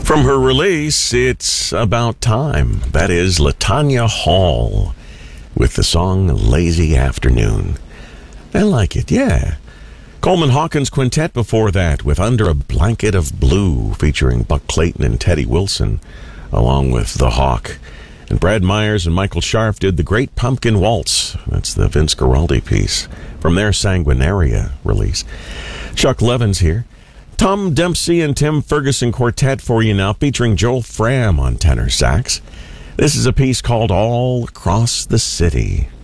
From her release, It's About Time. That is LaTanya Hall with the song Lazy Afternoon. I like it, yeah. Coleman Hawkins Quintet before that with Under a Blanket of Blue, featuring Buck Clayton and Teddy Wilson, along with The Hawk. And Brad Myers and Michael Scharf did The Great Pumpkin Waltz. That's the Vince Guaraldi piece from their Sanguinaria release. Chuck Levin's here. Tom Dempsey and Tim Ferguson Quartet for you now, featuring Joel Fram on tenor sax. This is a piece called All Across the City.